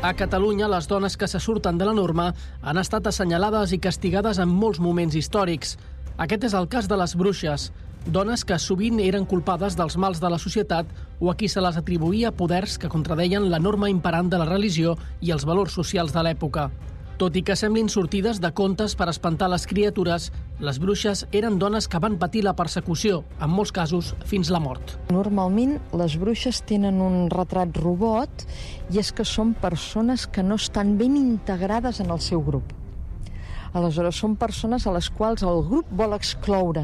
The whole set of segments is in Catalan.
A Catalunya, les dones que se surten de la norma han estat assenyalades i castigades en molts moments històrics. Aquest és el cas de les bruixes, dones que sovint eren culpades dels mals de la societat o a qui se les atribuïa poders que contradeien la norma imperant de la religió i els valors socials de l'època. Tot i que semblin sortides de contes per espantar les criatures, les bruixes eren dones que van patir la persecució, en molts casos fins la mort. Normalment les bruixes tenen un retrat robot i és que són persones que no estan ben integrades en el seu grup. Aleshores, són persones a les quals el grup vol excloure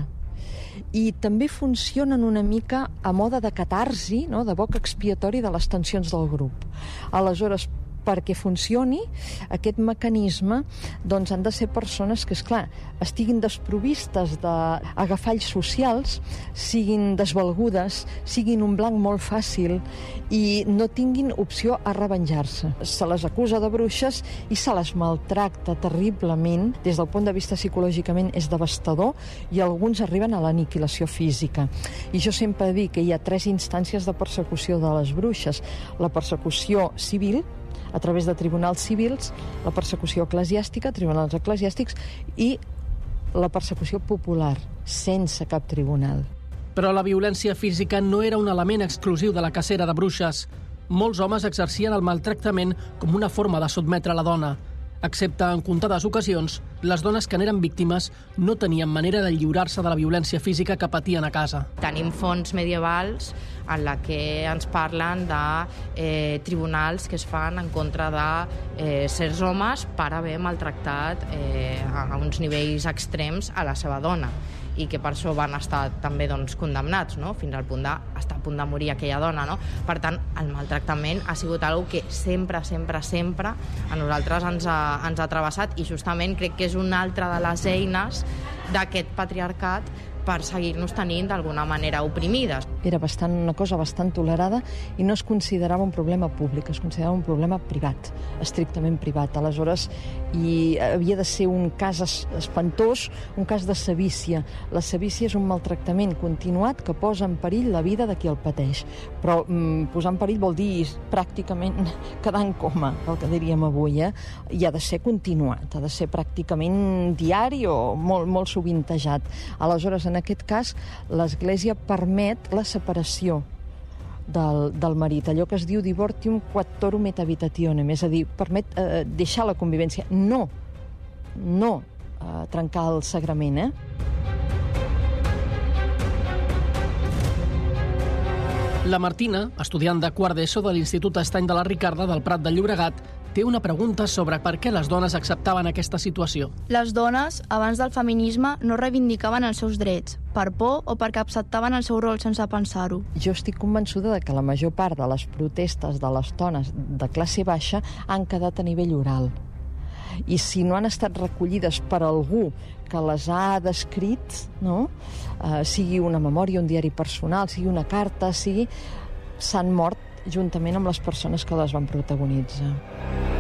i també funcionen una mica a mode de catarsi, no? De boc expiatori de les tensions del grup. Aleshores, perquè funcioni aquest mecanisme, doncs han de ser persones que, esclar, estiguin desprovistes d'agafalls socials, siguin desvalgudes, siguin un blanc molt fàcil i no tinguin opció a revenjar-se. Se les acusa de bruixes i se les maltracta terriblement. Des del punt de vista psicològicament és devastador i alguns arriben a l'aniquilació física. I jo sempre dic que hi ha 3 instàncies de persecució de les bruixes. La persecució civil, a través de tribunals civils, la persecució eclesiàstica, tribunals eclesiàstics, i la persecució popular, sense cap tribunal. Però la violència física no era un element exclusiu de la cacera de bruixes. Molts homes exercien el maltractament com una forma de sotmetre la dona. Excepte en comptades ocasions, les dones que n'eren víctimes no tenien manera de lliurar-se de la violència física que patien a casa. Tenim fonts medievals en la que ens parlen de tribunals que es fan en contra de certs homes per haver maltractat a uns nivells extrems a la seva dona, i que per això van estar també condemnats, no? Fins al punt d'estar a punt de morir aquella dona. No? Per tant, el maltractament ha sigut algo que sempre a nosaltres ens ha travessat, i justament crec que és una altra de les eines d'aquest patriarcat per seguir-nos tenint d'alguna manera oprimides. Era una cosa bastant tolerada i no es considerava un problema públic, es considerava un problema privat, estrictament privat. Aleshores, i havia de ser un cas espantós, un cas de sevícia. La sevícia és un maltractament continuat que posa en perill la vida de qui el pateix. Però posar en perill vol dir pràcticament quedar en coma, el que diríem avui, i ha de ser continuat, ha de ser pràcticament diari o molt sovintejat. Aleshores, en aquest cas, l'Església permet la separació del marit, allò que es diu divortium quattorum et habitationem, és a dir, permet deixar la convivència, no trencar el sagrament, La Martina, estudiant de quart d'ESO de l'Institut Estany de la Ricarda del Prat de Llobregat, té una pregunta sobre per què les dones acceptaven aquesta situació. Les dones, abans del feminisme, no reivindicaven els seus drets, per por o perquè acceptaven el seu rol sense pensar-ho. Jo estic convençuda de que la major part de les protestes de les dones de classe baixa han quedat a nivell oral. I si no han estat recollides per algú que les ha descrit, no? Sigui una memòria, un diari personal, sigui una carta, s'han mort juntament amb les persones que les van protagonitzar.